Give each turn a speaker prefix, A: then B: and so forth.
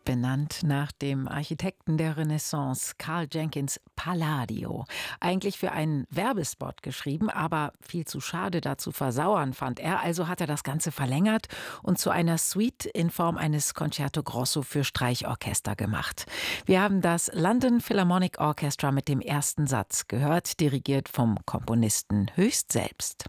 A: Benannt nach dem Architekten der Renaissance, Karl Jenkins Palladio. Eigentlich für einen Werbespot geschrieben, aber viel zu schade, da zu versauern, fand er. Also hat er das Ganze verlängert und zu einer Suite in Form eines Concerto Grosso für Streichorchester gemacht. Wir haben das London Philharmonic Orchestra mit dem ersten Satz gehört, dirigiert vom Komponisten höchst selbst.